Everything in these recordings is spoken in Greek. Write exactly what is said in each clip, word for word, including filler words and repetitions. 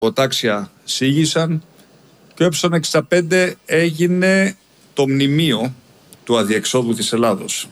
Ποτάξια σήγησαν και ο έψον εξήντα πέντε έγινε το μνημείο του αδιεξόδου της Ελλάδος.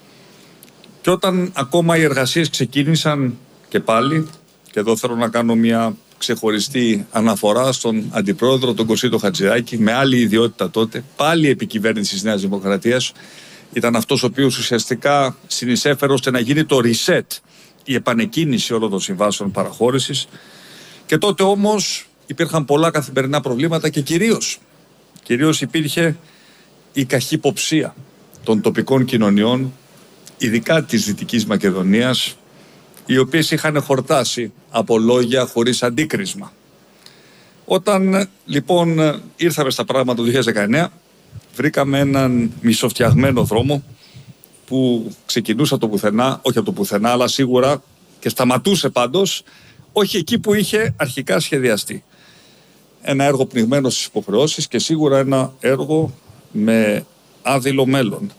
Και όταν ακόμα οι εργασίες ξεκίνησαν και πάλι, και εδώ θέλω να κάνω μια ξεχωριστή αναφορά στον αντιπρόεδρο τον Κωσίτο Χατζηδάκη, με άλλη ιδιότητα τότε, πάλι επικυβέρνηση της Νέας Δημοκρατίας, ήταν αυτός ο οποίος ουσιαστικά συνεισέφερε ώστε να γίνει το reset, η επανεκκίνηση όλων των συμβάσεων παραχώρησης. Και τότε όμως υπήρχαν πολλά καθημερινά προβλήματα και κυρίως, κυρίως υπήρχε η καχυποψία των τοπικών κοινωνιών, ειδικά της Δυτικής Μακεδονίας, οι οποίες είχαν χορτάσει από λόγια χωρίς αντίκρισμα. Όταν λοιπόν ήρθαμε στα πράγματα το δύο χιλιάδες δεκαεννέα, βρήκαμε έναν μισοφτιαγμένο δρόμο που ξεκινούσε από το πουθενά, όχι από το πουθενά, αλλά σίγουρα και σταματούσε πάντως, όχι εκεί που είχε αρχικά σχεδιαστεί. Ένα έργο πνιγμένο στις υποχρεώσεις και σίγουρα ένα έργο με άδειλο μέλλον.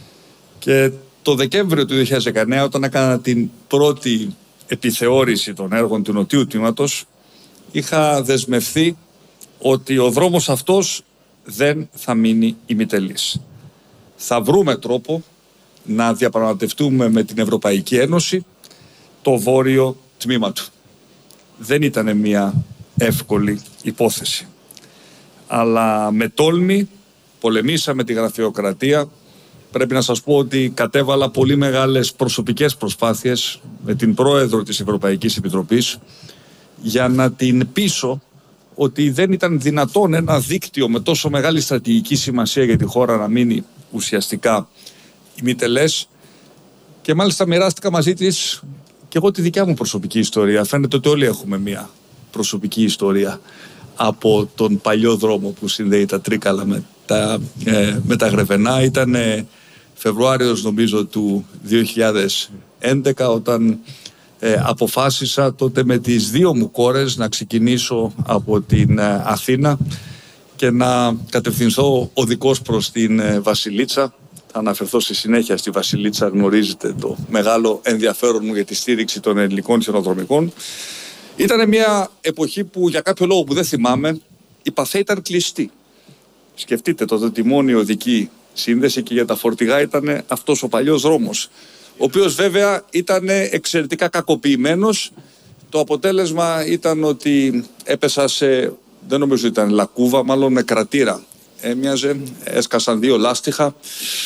Και το Δεκέμβριο του δύο χιλιάδες δεκαεννέα, όταν έκανα την πρώτη επιθεώρηση των έργων του νοτιού τμήματος, είχα δεσμευθεί ότι ο δρόμος αυτός δεν θα μείνει ημιτελής. Θα βρούμε τρόπο να διαπραγματευτούμε με την Ευρωπαϊκή Ένωση το βόρειο τμήμα του. Δεν ήταν μια εύκολη υπόθεση. Αλλά με τόλμη πολεμήσαμε τη γραφειοκρατία. Πρέπει να σας πω ότι κατέβαλα πολύ μεγάλες προσωπικές προσπάθειες με την πρόεδρο της Ευρωπαϊκής Επιτροπής για να την πείσω ότι δεν ήταν δυνατόν ένα δίκτυο με τόσο μεγάλη στρατηγική σημασία για τη χώρα να μείνει ουσιαστικά ημιτελές. Και μάλιστα μοιράστηκα μαζί της και εγώ τη δικιά μου προσωπική ιστορία. Φαίνεται ότι όλοι έχουμε μια προσωπική ιστορία από τον παλιό δρόμο που συνδέει τα Τρίκαλα με τα, ε, με τα Γρεβενά. Ήταν ε, Φεβρουάριος νομίζω του δύο χιλιάδες έντεκα όταν ε, αποφάσισα τότε με τις δύο μου κόρες να ξεκινήσω από την ε, Αθήνα και να κατευθυνθώ οδικός προς την ε, Βασιλίτσα. Θα αναφερθώ στη συνέχεια στη Βασιλίτσα, γνωρίζετε το μεγάλο ενδιαφέρον μου για τη στήριξη των ελληνικών χειροδρομικών. Ήταν μια εποχή που για κάποιο λόγο που δεν θυμάμαι η Παθέ ήταν κλειστή. Σκεφτείτε το τιμόνιο οδική σύνδεση και για τα φορτηγά ήταν αυτός ο παλιός δρόμος, ο οποίος βέβαια ήταν εξαιρετικά κακοποιημένος. Το αποτέλεσμα ήταν ότι έπεσα σε, δεν νομίζω ότι ήταν λακκούβα, μάλλον με κρατήρα. Έμοιαζε, έσκασαν δύο λάστιχα.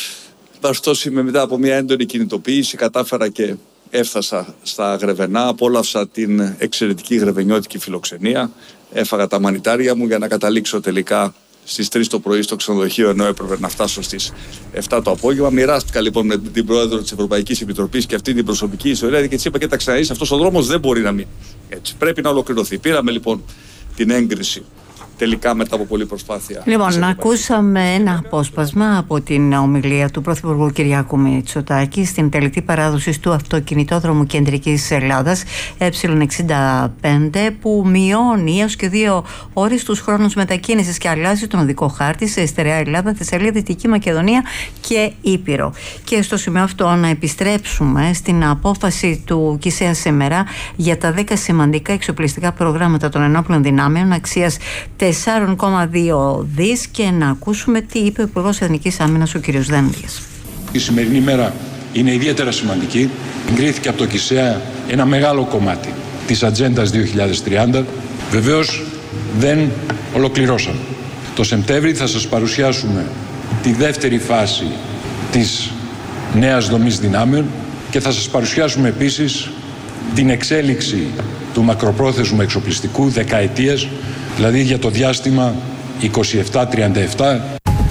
Βαστός είμαι μετά από μια έντονη κινητοποίηση, κατάφερα και έφτασα στα Γρεβενά, απόλαυσα την εξαιρετική γρεβενιώτικη φιλοξενία, έφαγα τα μανιτάρια μου για να καταλήξω τελικά στις τρεις το πρωί στο ξενοδοχείο, ενώ έπρεπε να φτάσω στις επτά το απόγευμα. Μοιράστηκα λοιπόν με την πρόεδρο της Ευρωπαϊκής Επιτροπής και αυτή την προσωπική ιστορία και της είπα: κοίταξε να δεις, αυτός ο δρόμος δεν μπορεί να μείνει έτσι. Πρέπει να ολοκληρωθεί. Πήραμε λοιπόν την έγκριση τελικά μετά από πολλή προσπάθεια. Λοιπόν, ακούσαμε ένα απόσπασμα από την ομιλία του Πρωθυπουργού Κυριάκου Μητσοτάκη στην τελετή παράδοσης του αυτοκινητόδρομου Κεντρικής Ελλάδας ε εξήντα πέντε, που μειώνει έως και δύο ώρες τους χρόνους μετακίνησης και αλλάζει τον οδικό χάρτη σε στερεά Ελλάδα, Θεσσαλία, Δυτική Μακεδονία και Ήπειρο. Και στο σημείο αυτό να επιστρέψουμε στην απόφαση του ΚΙΣΕΑ σήμερα για τα δέκα σημαντικά εξοπλιστικά προγράμματα των ενόπλων δυνάμεων αξίας τέσσερα κόμμα δύο δις και να ακούσουμε τι είπε ο Υπουργός Εθνικής Άμυνας ο κ. Δένδιας. Η σημερινή μέρα είναι ιδιαίτερα σημαντική. Εγκρίθηκε από το ΚΙΣΕΑ ένα μεγάλο κομμάτι της Ατζέντας δύο χιλιάδες τριάντα. Βεβαίως δεν ολοκληρώσαμε. Το Σεπτέμβρη θα σας παρουσιάσουμε τη δεύτερη φάση της νέας δομής δυνάμεων και θα σας παρουσιάσουμε επίσης την εξέλιξη του μακροπρόθεσμου εξοπλιστικού δεκαετίας, δηλαδή για το διάστημα είκοσι επτά τριάντα επτά.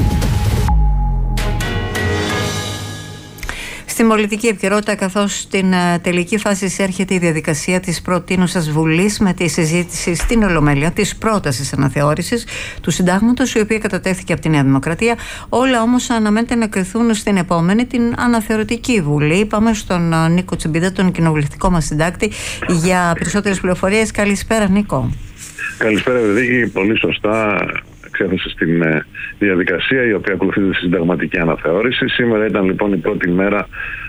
Στην πολιτική επικαιρότητα, καθώς στην τελική φάση εισέρχεται η διαδικασία της προτείνουσας Βουλής με τη συζήτηση στην Ολομέλεια της πρότασης αναθεώρησης του Συντάγματος, η οποία κατατέθηκε από τη Νέα Δημοκρατία. Όλα όμως αναμένεται να κρυθούν στην επόμενη, την αναθεωρητική Βουλή. Πάμε στον Νίκο Τσιμπίδα, τον κοινοβουλευτικό μας συντάκτη, για περισσότερες πληροφορίες. Καλησπέρα, Νίκο. Καλησπέρα, Βεδίκη. Πολύ σωστά εξέθεσε στην διαδικασία η οποία ακολουθείται στη συνταγματική αναθεώρηση. Σήμερα ήταν λοιπόν η πρώτη μέρα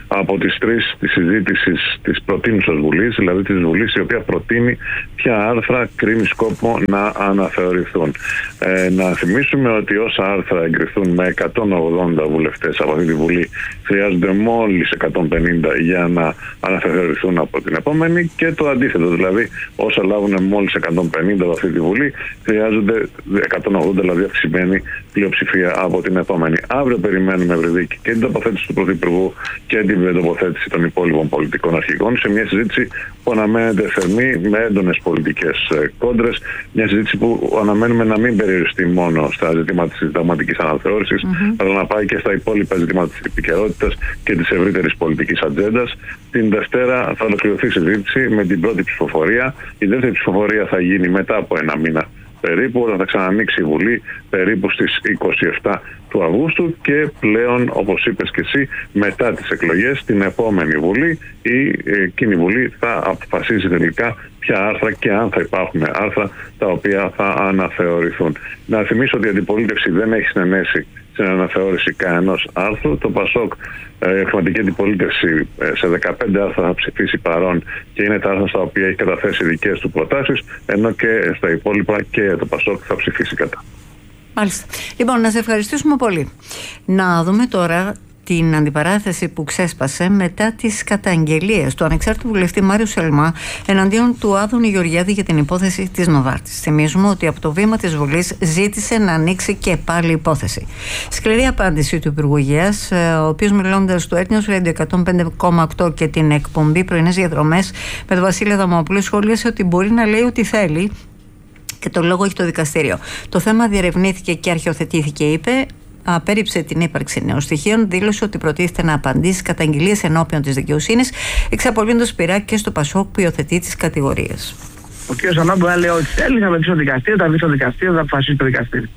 από τις τρεις της συζήτησης της προτείνουσας Βουλής, δηλαδή της Βουλής η οποία προτείνει ποια άρθρα κρίνει σκόπο να αναθεωρηθούν. Ε, να θυμίσουμε ότι όσα άρθρα εγκριθούν με εκατόν ογδόντα βουλευτές από αυτή τη Βουλή χρειάζονται μόλις εκατόν πενήντα για να αναθεωρηθούν από την επόμενη, και το αντίθετο, δηλαδή όσα λάβουν μόλις εκατόν πενήντα από αυτή τη Βουλή χρειάζονται εκατόν ογδόντα, δηλαδή αυξημένη πλειοψηφία από την επόμενη. Αύριο περιμένουμε, Ευρυδίκη, και την τοποθέτηση του Πρωθυπουργού και την τοποθέτηση των υπόλοιπων πολιτικών αρχηγών σε μια συζήτηση που αναμένεται θερμή με έντονες πολιτικές κόντρες. Μια συζήτηση που αναμένουμε να μην περιοριστεί μόνο στα ζητήματα της συνταγματικής αναθεώρησης, mm-hmm. αλλά να πάει και στα υπόλοιπα ζητήματα της επικαιρότητας και της ευρύτερης πολιτικής ατζέντας. Την Δευτέρα θα ολοκληρωθεί η συζήτηση με την πρώτη ψηφοφορία. Η δεύτερη ψηφοφορία θα γίνει μετά από ένα μήνα περίπου, όταν θα ξανανοίξει η Βουλή περίπου στις είκοσι επτά του Αυγούστου, και πλέον, όπως είπες και εσύ, μετά τις εκλογές την επόμενη Βουλή, η εκείνη Βουλή θα αποφασίσει τελικά ποια άρθρα και αν θα υπάρχουν άρθρα τα οποία θα αναθεωρηθούν. Να θυμίσω ότι η αντιπολίτευση δεν έχει συνενέσει στην αναθεώρηση κανενός άρθρου. Το ΠΑΣΟΚ, η χρηματική αντιπολίτευση, σε δεκαπέντε άρθρα θα ψηφίσει παρόν, και είναι τα άρθρα στα οποία έχει καταθέσει δικές του προτάσεις, ενώ και στα υπόλοιπα και το ΠΑΣΟΚ θα ψηφίσει κατά. Μάλιστα. Λοιπόν, να σε ευχαριστήσουμε πολύ. Να δούμε τώρα την αντιπαράθεση που ξέσπασε μετά τις καταγγελίες του ανεξάρτητου βουλευτή Μάριου Σελμά εναντίον του Άδωνη Γεωργιάδη για την υπόθεση της Νοβάρτης. Θυμίζουμε ότι από το βήμα της Βουλής ζήτησε να ανοίξει και πάλι υπόθεση. Σκληρή απάντηση του Υπουργού Υγείας, ο οποίος, μιλώντας στο Έθνιος Radio εκατόν πέντε κόμμα οκτώ και την εκπομπή Πρωινές Διαδρομές με τον Βασίλη Αδαμόπουλο, σχολίασε ότι μπορεί να λέει ό,τι θέλει και το λόγο έχει το δικαστήριο. Το θέμα διερευνήθηκε και αρχιοθετήθηκε, είπε. Απέρριψε την ύπαρξη νέων στοιχείων, δήλωσε ότι προτίθεται να απαντήσει καταγγελίες ενώπιον της δικαιοσύνης, εξαπολύοντας πειρά και στο ΠΑΣΟΚ που υιοθετεί τις κατηγορίες. Ο κ. Σαμά μπορεί να λέει ό,τι θέλει, θα με πει στο δικαστήριο, θα βρει στο δικαστήριο, θα αποφασίσει το δικαστήριο.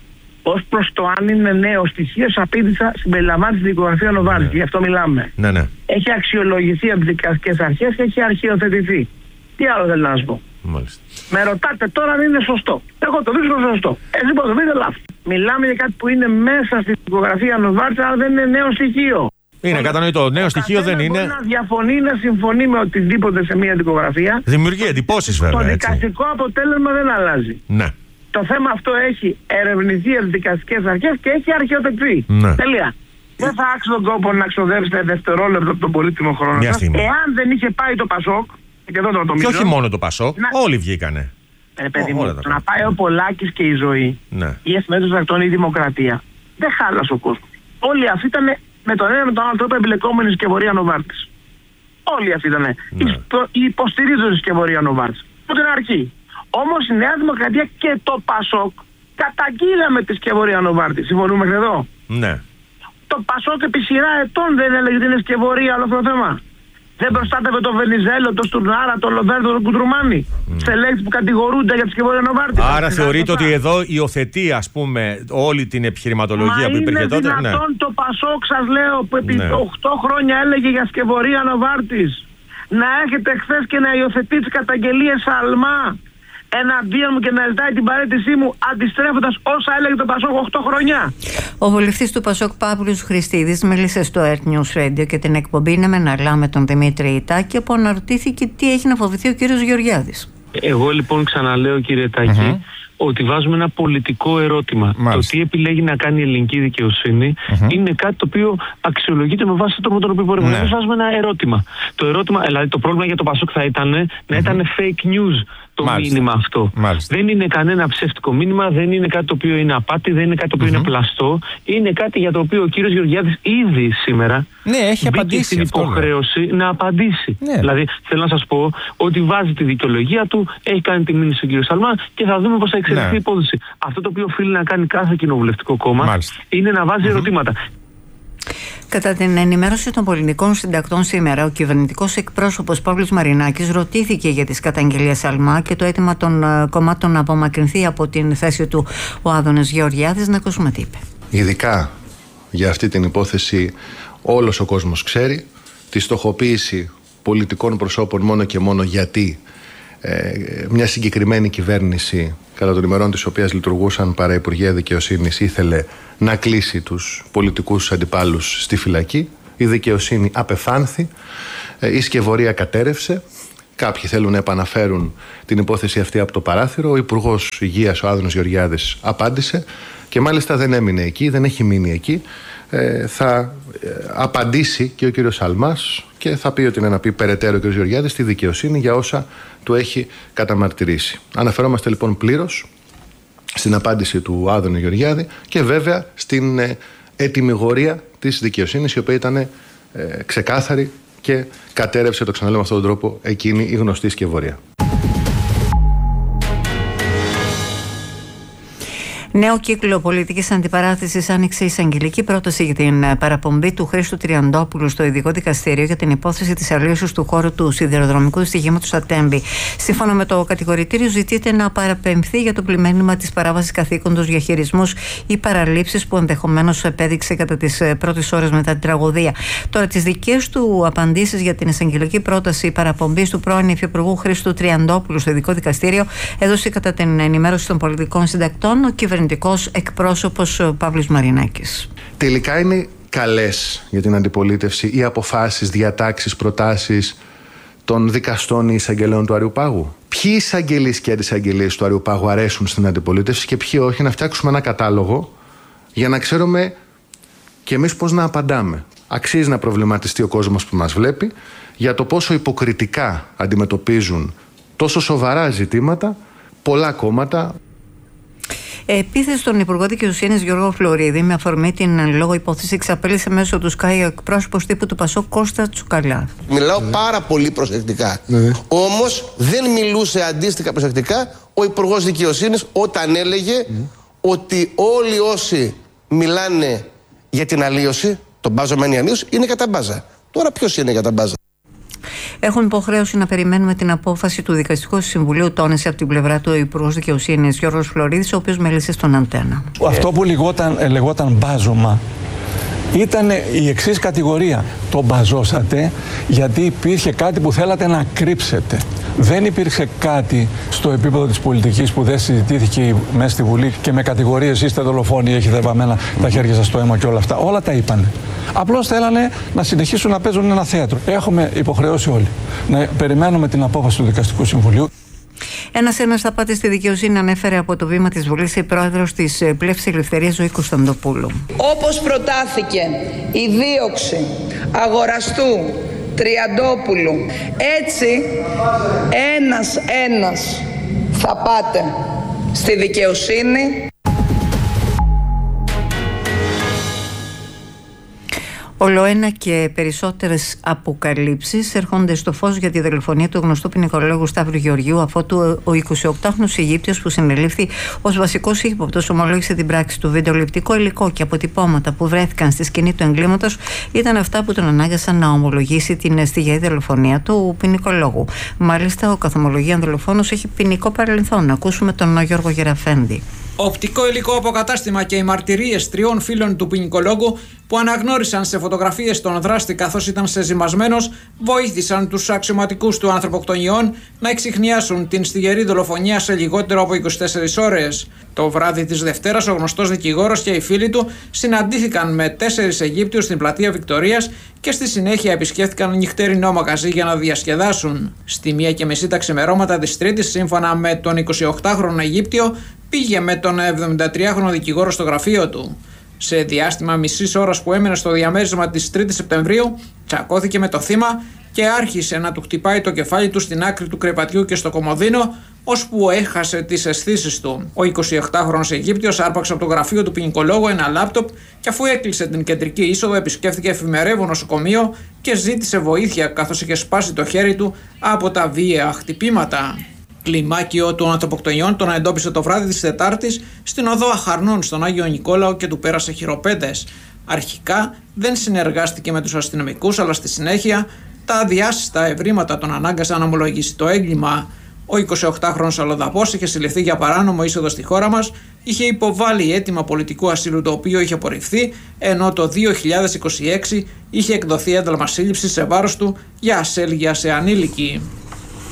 Ως προς το αν είναι νέο στοιχείο, απήντησα συμπεριλαμβάνει τη δικογραφία Νοβάρτη, ναι. Γι' αυτό μιλάμε. Ναι, ναι. Έχει αξιολογηθεί από τις δικαστικές αρχές και έχει αρχιοθετηθεί. Τι άλλο θέλω να σου πω. Μάλιστα. Με ρωτάτε τώρα αν είναι σωστό. Εγώ το βρίσκω σωστό. Εσύ πώς το βρείτε λάθος. Μιλάμε για κάτι που είναι μέσα στην δικογραφία Νοβάρτη, αλλά δεν είναι νέο στοιχείο. Είναι κατανοητό. Νέο στοιχείο δεν είναι. Μπορεί να διαφωνεί, να συμφωνεί με οτιδήποτε σε μια δικογραφία. Δημιουργεί εντυπώσεις, βέβαια. Το δικαστικό αποτέλεσμα δεν αλλάζει. Ναι. Το θέμα αυτό έχει ερευνηθεί από τις δικαστικές αρχές και έχει αρχιοθετηθεί. Ναι. Τελεία. Δεν θα άξει τον κόπο να ξοδέψετε δευτερόλεπτο από τον πολύτιμο χρόνο σας, εάν δεν είχε πάει το ΠΑΣΟΚ. Και, εδώ το και όχι μόνο το ΠΑΣΟΚ, να... όλοι βγήκανε. Ε, παιδί μου, να πάει ο Πολάκης και η Ζωή, ναι. Η Εφημερίδα των Ακτών, η Δημοκρατία, δεν χάλασε ο κόσμος. Όλοι αυτοί ήταν με τον ένα με τον άλλο τρόπο εμπλεκόμενοι στη σκευωρία Νοβάρτης. Όλοι αυτοί ήταν. Ναι. Οι υποστηρίζονται στη σκευωρία Νοβάρτης. Από την αρχή. Όμως η Νέα Δημοκρατία και το ΠΑΣΟΚ καταγγείλαμε τη σκευωρία Νοβάρτης. Συμφωνούμε μέχρι εδώ. Ναι. Το ΠΑΣΟΚ επί σειρά ετών δεν έλεγε ότι είναι σκευωρία όλο αυτό το θέμα. Δεν προστάτευε τον Βενιζέλο, τον Στουρνάρα, τον Λοβέρδο, τον Κουντρουμάνη. Mm. Στελέχη που κατηγορούνται για τη σκευωρία Νοβάρτη. Άρα θεωρείτε ότι εδώ υιοθετεί, ας πούμε, όλη την επιχειρηματολογία Μα που υπήρχε τότε. Είναι δυνατόν ναι. Το ΠΑΣΟΚ, σας λέω, που επί ναι. οκτώ χρόνια έλεγε για σκευωρία Νοβάρτης, να έχετε χθες και να υιοθετεί τις καταγγελίες Σαλμά εναντίον μου και να ζητάει την παραίτησή μου, αντιστρέφοντας όσα έλεγε το ΠΑΣΟΚ οκτώ χρόνια. Ο βουλευτής του ΠΑΣΟΚ Παύλος Χριστίδης μίλησε στο Earth Radio και την εκπομπή Είναι Μεναλά με τον Δημήτρη Ιτάκη, που αναρωτήθηκε τι έχει να φοβηθεί ο κύριος Γεωργιάδης. Εγώ λοιπόν ξαναλέω, κύριε Τάκη, mm-hmm. ότι βάζουμε ένα πολιτικό ερώτημα. Μάλιστα. Το τι επιλέγει να κάνει η ελληνική δικαιοσύνη mm-hmm. είναι κάτι το οποίο αξιολογείται με βάση τον τρόπο τον οποίο μπορούμε. Ναι. Εμείς βάζουμε ένα ερώτημα. Το ερώτημα, δηλαδή το πρόβλημα για το ΠΑΣΟΚ θα ήταν να mm-hmm. ήταν fake news το Μάλιστα. μήνυμα αυτό. Μάλιστα. Δεν είναι κανένα ψεύτικο μήνυμα, δεν είναι κάτι το οποίο είναι απάτη, δεν είναι κάτι το οποίο mm-hmm. είναι πλαστό. Είναι κάτι για το οποίο ο κύριος Γεωργιάδης ήδη σήμερα ναι, έχει μπήκε στην αυτό, υποχρέωση ναι. να απαντήσει. Ναι. Δηλαδή θέλω να σας πω ότι βάζει τη δικαιολογία του, έχει κάνει τη μήνυση στον κύριο Σαλμά και θα δούμε πώς θα εξελιχθεί ναι. η υπόθεση. Αυτό το οποίο οφείλει να κάνει κάθε κοινοβουλευτικό κόμμα Μάλιστα. είναι να βάζει mm-hmm. ερωτήματα. Κατά την ενημέρωση των πολιτικών συντακτών σήμερα, ο κυβερνητικός εκπρόσωπος Παύλος Μαρινάκης ρωτήθηκε για τις καταγγελίες Σαλμά και το αίτημα των κομμάτων να απομακρυνθεί από την θέση του ο Άδωνης Γεωργιάδης. Να ακούσουμε τι είπε. Ειδικά για αυτή την υπόθεση όλος ο κόσμος ξέρει τη στοχοποίηση πολιτικών προσώπων μόνο και μόνο γιατί ε, μια συγκεκριμένη κυβέρνηση κατά των ημερών της οποίας λειτουργούσαν παραϋπουργεία δικαιοσύνης ήθελε να κλείσει τους πολιτικούς αντιπάλους στη φυλακή Η δικαιοσύνη απεφάνθη, η σκευωρία κατέρευσε. Κάποιοι θέλουν να επαναφέρουν την υπόθεση αυτή από το παράθυρο. Ο Υπουργός Υγείας, ο Άδωνος Γεωργιάδης, απάντησε και μάλιστα δεν έμεινε εκεί, δεν έχει μείνει εκεί. Ε, θα ε, απαντήσει και ο κύριος Αλμάς και θα πει ότι είναι να πει περαιτέρω ο κύριος Γεωργιάδης στη δικαιοσύνη για όσα του έχει καταμαρτυρήσει. Αναφερόμαστε λοιπόν πλήρως στην απάντηση του Άδωνου Γεωργιάδη και βέβαια στην ε, ετυμηγορία της δικαιοσύνης, η οποία ήταν ε, ξεκάθαρη και κατέρευσε, το ξαναλέω με αυτόν τον τρόπο, εκείνη η γνωστή σκευωρία. Νέο κύκλο πολιτικής αντιπαράθεσης άνοιξε η εισαγγελική πρόταση για την παραπομπή του Χρήστου Τριαντόπουλου στο Ειδικό Δικαστήριο για την υπόθεση της αλλίωσης του χώρου του σιδηροδρομικού δυστυχήματος Ατέμπη. Σύμφωνα με το κατηγορητήριο, ζητείται να παραπεμφθεί για το πλημέλημα της παράβασης καθήκοντος για χειρισμούς ή παραλήψεις που ενδεχομένως επέδειξε κατά τις πρώτες ώρες μετά την τραγωδία. Τώρα, τις δικές του απαντήσεις για την εισαγγελική πρόταση παραπομπής του πρώην Υφυπουργού Χρήστου Τριαντόπουλου στο Ειδικό Δικαστήριο έδωσε κατά την ενημέρωση των πολιτικών συντακτών ο κυβερνητικός εκπρόσωπος Παύλος Μαρινάκης. Τελικά είναι καλές για την αντιπολίτευση οι αποφάσεις, διατάξεις, προτάσεις των δικαστών ή εισαγγελέων του Αριουπάγου? Ποιοι εισαγγελείς και αντισαγγελείς του Αριουπάγου αρέσουν στην αντιπολίτευση και ποιοι όχι? Να φτιάξουμε ένα κατάλογο για να ξέρουμε και εμείς πώς να απαντάμε. Αξίζει να προβληματιστεί ο κόσμος που μας βλέπει για το πόσο υποκριτικά αντιμετωπίζουν τόσο σοβαρά ζητήματα πολλά κόμματα. Επίθεση στον Υπουργό Δικαιοσύνης Γιώργο Φλωρίδη με αφορμή την λόγω υπόθεση εξαπέλυσε μέσω του Sky εκπρόσωπος τύπου του Πασόκ Κώστα Τσουκαλά. Μιλάω πάρα πολύ προσεκτικά. Ναι. Όμως δεν μιλούσε αντίστοιχα προσεκτικά ο Υπουργός Δικαιοσύνης όταν έλεγε mm. ότι όλοι όσοι μιλάνε για την αλλίωση, τον μπάζο μένει αλλίωση, είναι κατά μπάζα. Τώρα ποιος είναι κατά μπάζα? Έχουν υποχρέωση να περιμένουμε την απόφαση του Δικαστικού Συμβουλίου, τόνισε από την πλευρά του ο Υπουργός Δικαιοσύνης Γιώργος Φλωρίδης, ο οποίος μίλησε στον Αντένα. Αυτό που λεγόταν, λεγόταν μπάζωμα ήταν η εξής κατηγορία. Το μπαζώσατε γιατί υπήρχε κάτι που θέλατε να κρύψετε. Δεν υπήρξε κάτι στο επίπεδο της πολιτικής που δεν συζητήθηκε μέσα στη Βουλή και με κατηγορίες είστε δολοφόνοι, έχετε βαμμένα τα χέρια σας στο αίμα και όλα αυτά. Όλα τα είπανε. Απλώς θέλανε να συνεχίσουν να παίζουν ένα θέατρο. Έχουμε υποχρεώσει όλοι να περιμένουμε την απόφαση του Δικαστικού Συμβουλίου. Ένας ένας θα πάτε στη δικαιοσύνη, ανέφερε από το βήμα της Βουλής η πρόεδρος της Πλεύσης Ελευθερίας Ζωή Κωνσταντοπούλου. Όπως προτάθηκε η δίωξη αγοραστού Τριαντόπουλου, έτσι ένας ένας θα πάτε στη δικαιοσύνη. Ολοένα και περισσότερες αποκαλύψεις έρχονται στο φως για τη δολοφονία του γνωστού ποινικολόγου Σταύρου Γεωργίου, αφότου ο εικοσιοκτάχρονος Αιγύπτιος που συνελήφθη ως βασικός ύποπτος ομολόγησε την πράξη του. Βιντεοληπτικό υλικό και αποτυπώματα που βρέθηκαν στη σκηνή του εγκλήματος ήταν αυτά που τον ανάγκασαν να ομολογήσει την στιγερή δολοφονία του ποινικολόγου. Μάλιστα, ο καθομολογίαν δολοφόνος έχει ποινικό παρελθόν. Να ακούσουμε τον Γιώργο Γεραφέντη. Οπτικό υλικό αποκατάστημα και οι μαρτυρίες τριών φίλων του ποινικολόγου που αναγνώρισαν σε φωτογραφίες τον δράστη καθώς ήταν σεζυμασμένος βοήθησαν τους αξιωματικούς του ανθρωποκτονιών να εξιχνιάσουν την στιγερή δολοφονία σε λιγότερο από είκοσι τέσσερις ώρες. Το βράδυ της Δευτέρας ο γνωστός δικηγόρος και οι φίλοι του συναντήθηκαν με τέσσερις Αιγύπτιους στην πλατεία Βικτωρίας και στη συνέχεια επισκέφθηκαν νυχτερινό μαγαζί για να διασκεδάσουν. Στη μία και μισή τα ξημερώματα της Τρίτης, σύμφωνα με τον εικοσιοκτάχρονο Αιγύπτιο, πήγε με τον εβδομηντατριάχρονο δικηγόρο στο γραφείο του. Σε διάστημα μισής ώρας που έμενε στο διαμέρισμα της τρίτης Σεπτεμβρίου, τσακώθηκε με το θύμα και άρχισε να του χτυπάει το κεφάλι του στην άκρη του κρεβατιού και στο κομοδίνο, ώσπου έχασε τις αισθήσεις του. Ο εικοσιοκτάχρονος Αιγύπτιος άρπαξε από το γραφείο του ποινικολόγου ένα λάπτοπ και αφού έκλεισε την κεντρική είσοδο, επισκέφθηκε εφημερεύον νοσοκομείο και ζήτησε βοήθεια καθώς είχε σπάσει το χέρι του από τα βίαια χτυπήματα. Κλιμάκιο των ανθρωποκτονιών τον εντόπισε το βράδυ της Τετάρτης στην οδό Αχαρνών στον Άγιο Νικόλαο και του πέρασε χειροπέδες. Αρχικά δεν συνεργάστηκε με τους αστυνομικούς, αλλά στη συνέχεια τα αδιάσυστα ευρήματα τον ανάγκασαν να ομολογήσει το έγκλημα. Ο εικοσιοκτάχρονος αλλοδαπός είχε συλληφθεί για παράνομο είσοδο στη χώρα μας, είχε υποβάλει αίτημα πολιτικού ασύλου το οποίο είχε απορριφθεί, ενώ το δύο χιλιάδες είκοσι έξι είχε εκδοθεί ένταλμα σύλληψης σε βάρος του για ασέλγεια σε ανήλικη.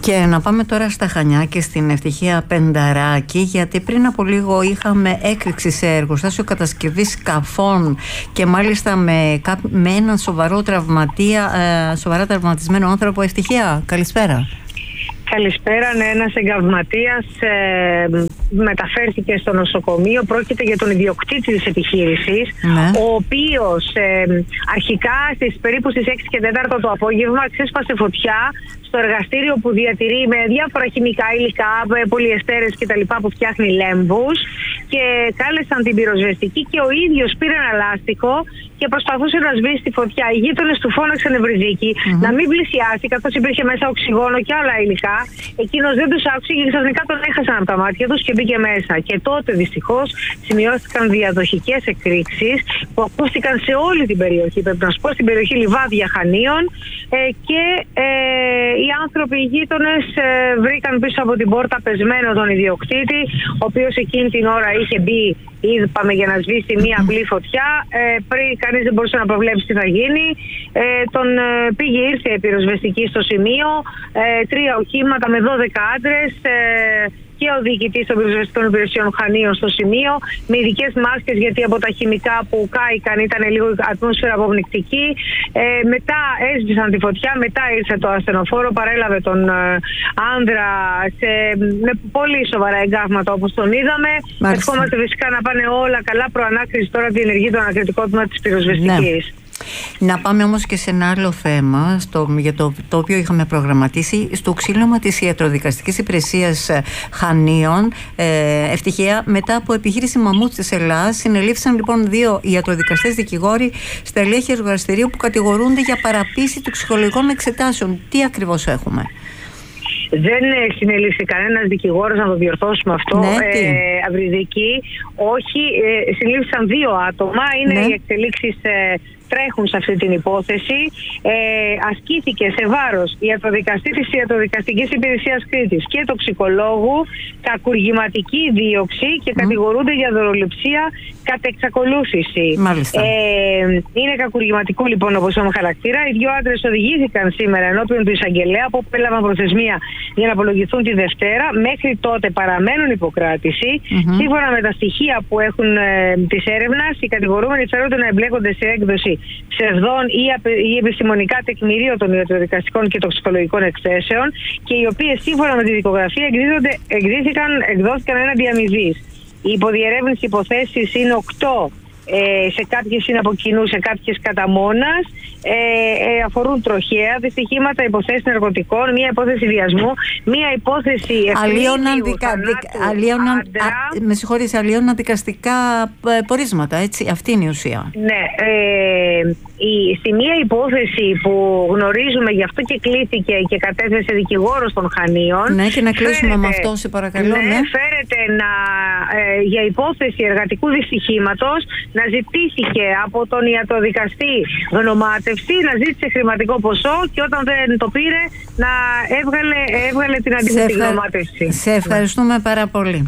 Και να πάμε τώρα στα Χανιά και στην Ευτυχία Πενταράκη, γιατί πριν από λίγο είχαμε έκρηξη σε εργοστάσιο κατασκευής σκαφών και μάλιστα με, με έναν σοβαρό τραυματία, ε, σοβαρά τραυματισμένο άνθρωπο. Ευτυχία, καλησπέρα. Καλησπέρα, ναι, ένας εγκαυματίας ε, μεταφέρθηκε στο νοσοκομείο. Πρόκειται για τον ιδιοκτήτη της επιχείρησης, ναι. ο οποίος ε, αρχικά στις περίπου στις έξι και τέσσερα το απόγευμα ξέσπασε φωτιά στο εργαστήριο που διατηρεί με διάφορα χημικά υλικά, πολυεστέρες κτλ. Που φτιάχνει λέμβους, και κάλεσαν την πυροσβεστική και ο ίδιος πήρε ένα λάστιχο και προσπαθούσε να σβήσει τη φωτιά. Οι γείτονες του φώναξαν ευρυδίκη mm-hmm. να μην πλησιάσει, καθώς υπήρχε μέσα οξυγόνο και άλλα υλικά. Εκείνος δεν τους άκουσε και ξαφνικά τον έχασαν από τα μάτια τους και μπήκε μέσα. Και τότε δυστυχώς σημειώθηκαν διαδοχικές εκρήξεις που ακούστηκαν σε όλη την περιοχή. Πρέπει να σου πω, στην περιοχή Λιβάδια Χανίων, ε, και ε, οι άνθρωποι, οι γείτονες, ε, βρήκαν πίσω από την πόρτα πεσμένο τον ιδιοκτήτη, ο οποίος εκείνη την ώρα είχε μπει, είπαμε, για να σβήσει μία απλή φωτιά. Ε, πριν κανείς δεν μπορούσε να προβλέψει τι θα γίνει. Ε, τον ε, πήγε, ήρθε η πυροσβεστική στο σημείο, ε, τρία οχήματα με δώδεκα άντρες, ε, και ο διοικητής των πυροσβεστικών υπηρεσιών Χανίων στο σημείο, με ειδικές μάσκες, γιατί από τα χημικά που κάηκαν ήταν λίγο ατμόσφαιρα αποπνικτική. Ε, μετά έσβησαν τη φωτιά, μετά ήρθε το ασθενοφόρο, παρέλαβε τον ε, άνδρα σε, με πολύ σοβαρά εγκάβματα όπως τον είδαμε. Ευχόμαστε φυσικά να πάνε όλα καλά. Προανάκριση τώρα διενεργεί το ανακριτικό τμήμα της πυροσβεστικής. Ναι. Να πάμε όμως και σε ένα άλλο θέμα, στο, για το, το οποίο είχαμε προγραμματίσει, στο ξύλωμα της Ιατροδικαστικής Υπηρεσίας Χανίων. Ε, ευτυχία, μετά από επιχείρηση μαμούτ της Ελλάδας, συνελήφθησαν λοιπόν δύο ιατροδικαστές δικηγόροι στα ελέγχη εργαστηρίου που κατηγορούνται για παραποίηση των ψυχολογικών εξετάσεων. Τι ακριβώς έχουμε? Δεν συνελήφθη κανένας δικηγόρος, να το διορθώσουμε αυτό. Ναι, ε, αυριδική. Όχι, ε, συνελήφθησαν δύο άτομα. Είναι ναι. οι εξελίξεις ε, τρέχουν σε αυτή την υπόθεση. Ε, ασκήθηκε σε βάρος η ιατροδικαστή της Ιατροδικαστικής Υπηρεσίας Κρήτης και τοξικολόγου κακουργηματική δίωξη και mm. κατηγορούνται για δωροληψία κατ' εξακολούθηση. Μάλιστα. Ε, είναι κακουργηματικού λοιπόν, όπως έχουμε χαρακτήρα. Οι δύο άντρες οδηγήθηκαν σήμερα ενώπιον του εισαγγελέα, από όπου έλαβαν προθεσμία για να απολογηθούν τη Δευτέρα. Μέχρι τότε παραμένουν υποκράτηση. Mm-hmm. Σύμφωνα με τα στοιχεία που έχουν ε, της έρευνας, οι κατηγορούμενοι φέρονται να εμπλέκονται σε έκδοση ψευδών ή, ή επιστημονικά τεκμηρίο των ιατροδικαστικών και τοξικολογικών εκθέσεων, και οι οποίες σύμφωνα με τη δικογραφία εγκρίθηκαν, εκδόθηκαν έναντι αμοιβής. Οι υποδιερεύνηση υποθέσεις είναι οκτώ. Ε, σε κάποιες είναι από κοινού, σε κάποιες κατά μόνας. Ε, ε, αφορούν τροχαία δυστυχήματα, υποθέσεις ναρκωτικών, μία υπόθεση βιασμού, μία υπόθεση ευθύντιου θανάτου. Με συγχωρείς, αλλίωνα δικαστικά πορίσματα, έτσι, αυτή είναι η ουσία. Ναι, ε, η, στη μία υπόθεση που γνωρίζουμε, γι' αυτό και κλήθηκε και κατέθεσε δικηγόρος των Χανίων. Ναι, και να κλείσουμε φέρεται, με αυτό, σε παρακαλώ. Ναι, ναι. φέρεται να, ε, για υπόθεση εργατικού δυστυχήματος να ζητήθηκε από τον ιατροδικαστή γνωμάτευση, να ζήτησε χρηματικό ποσό, και όταν δεν το πήρε να έβγαλε, έβγαλε την αντίθετη ευχα... γνωμάτευση. Σε ευχαριστούμε πάρα πολύ.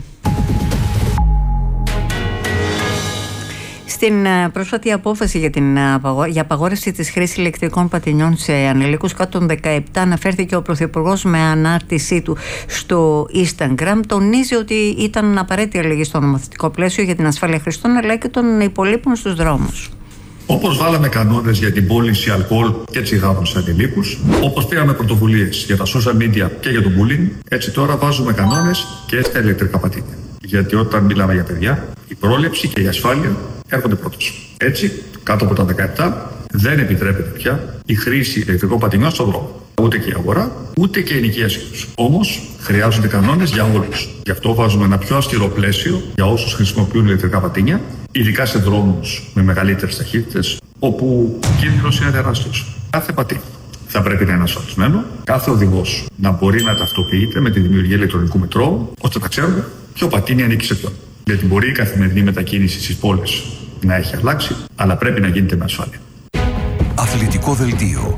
Στην πρόσφατη απόφαση για, την, για απαγόρευση της χρήσης ηλεκτρικών πατινιών σε ανηλίκους κάτω των δεκαεπτά αναφέρθηκε ο Πρωθυπουργός με ανάρτησή του στο Instagram. Τονίζει ότι ήταν απαραίτητη αλλαγή στο νομοθετικό πλαίσιο για την ασφάλεια χρηστών αλλά και των υπολείπων στους δρόμους. Όπως βάλαμε κανόνες για την πώληση αλκοόλ και τσιγάρων σε ανηλίκους, όπως πήραμε πρωτοβουλίες για τα social media και για το bullying, έτσι τώρα βάζουμε κανόνες και στα ηλεκτρικά πατίνια. Γιατί όταν μιλάμε για παιδιά, η πρόληψη και η ασφάλεια έρχονται πρώτος. Έτσι, κάτω από τα δεκαεπτά δεν επιτρέπεται πια η χρήση ηλεκτρικών πατινιών στον δρόμο. Ούτε και η αγορά, ούτε και η ενοικίασή τους. Όμως, χρειάζονται κανόνες για όλους. Γι' αυτό βάζουμε ένα πιο αυστηρό πλαίσιο για όσους χρησιμοποιούν ηλεκτρικά πατίνια, ειδικά σε δρόμους με μεγαλύτερες ταχύτητες, όπου ο κίνδυνος είναι τεράστιος. Κάθε πατίνι θα πρέπει να είναι ασφαλισμένο, κάθε οδηγός να μπορεί να ταυτοποιείται με τη δημιουργία ηλεκτρονικού μετρώου, ώστε να ξέρουμε ποιο πατίνι ανήκει σε ποιον. Γιατί μπορεί η καθημερινή μετακίνηση στις πόλεις να έχει αλλάξει, αλλά πρέπει να γίνεται με ασφάλεια. Αθλητικό δελτίο.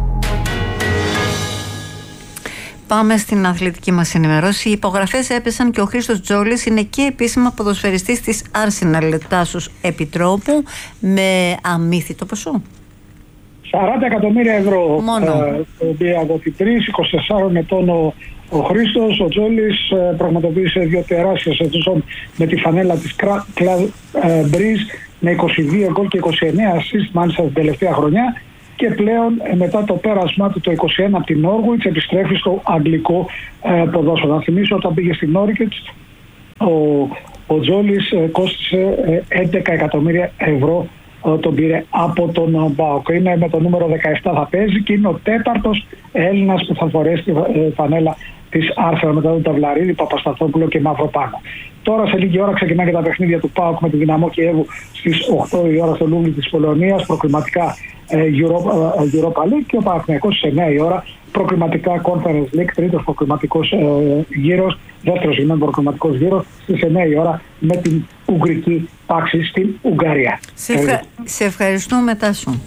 Πάμε στην αθλητική μας ενημερώση. Οι υπογραφές έπεσαν και ο Χρήστος Τζόλης είναι και επίσημα ποδοσφαιριστής της Arsenal Τάσους Επιτρόπου με αμύθιτο ποσό. σαράντα εκατομμύρια ευρώ. Ε, από την τρεις, είκοσι τεσσάρων ετών ο, ο Χρήστος, ο Τζόλης ε, πραγματοποίησε δύο τεράστια σεζόν με τη φανέλα της Club ε, Breeze με είκοσι δύο γκολ και είκοσι εννέα assist μάλιστα την τελευταία χρονιά, και πλέον ε, μετά το πέρασμά του το είκοσι ένα από την Norwich επιστρέφει στο αγγλικό ε, ποδόσφαιρο. Να θυμίσω, όταν πήγε στην Norwich ο, ο Τζόλης ε, κόστησε ε, έντεκα εκατομμύρια ευρώ. Τον πήρε από τον ΠΑΟΚ. Είναι με το νούμερο δεκαεπτά θα παίζει και είναι ο τέταρτος Έλληνας που θα φορέσει τη φανέλα της Άρσενα μετά τον Ταυλαρίδη, Παπασταθόπουλο και Μαυροπάνο. Τώρα σε λίγη ώρα ξεκινά και τα παιχνίδια του ΠΑΟΚ με τη Δυναμό Κιέβου στις οκτώ η ώρα στο Λούβλι της Πολωνίας, προκριματικά Europa, Europa League, και ο Παναθηναϊκός στις εννιά η ώρα προκριματικά Conference League, τρίτος προκριματικός ε, γύρος, δεύτερος συγγνώμη προκριματικός γύρος στις εννιά η ώρα με την Ουγγρική Πάξη στην Ουγγαρία. Σε, ευχα... σε ευχαριστούμε, Τάσο.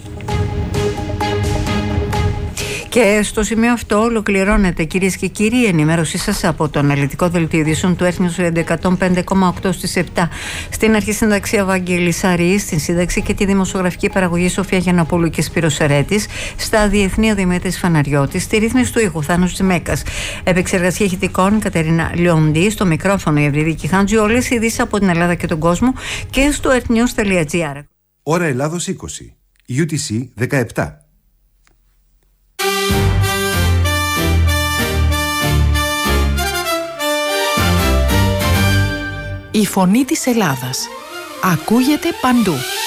Και στο σημείο αυτό ολοκληρώνεται, κυρίες και κύριοι, η ενημέρωσή σας από το αναλυτικό δελτίο ειδήσεων του Έθνους εκατόν πέντε κόμμα οκτώ στις επτά. Στην αρχή συνταξία Βαγγέλης Αρή, στην σύνταξη και τη δημοσιογραφική παραγωγή Σοφία Γιαννοπούλου και Σπύρος Σερέτης, στα διεθνή ο Δημήτρης Φαναριώτης, στη ρύθμιση του ήχου Θάνος Τσιμέκας, επεξεργασία ηχητικών Κατερίνα Λιοντή, στο μικρόφωνο η Ευρυδίκη Χάντζη, όλες οι ειδήσεις από την Ελλάδα και τον κόσμο και στο earthnews τελεία gr. Ώρα Ελλάδος είκοσι, γιου τι σι δεκαεπτά. Η φωνή της Ελλάδας ακούγεται παντού.